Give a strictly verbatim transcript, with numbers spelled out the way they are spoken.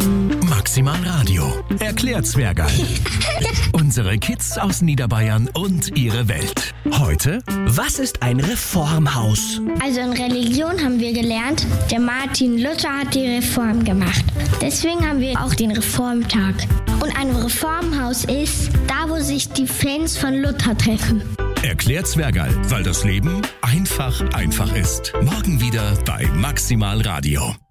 Maximal Radio erklärt Zwergerl. Unsere Kids aus Niederbayern und ihre Welt. Heute, Was ist ein Reformhaus? Also in Religion haben wir gelernt, der Martin Luther hat die Reform gemacht. Deswegen haben wir auch den Reformtag. Und ein Reformhaus ist da, wo sich die Fans von Luther treffen. erklärt Zwergerl, weil das Leben einfach einfach ist. Morgen wieder bei Maximal Radio.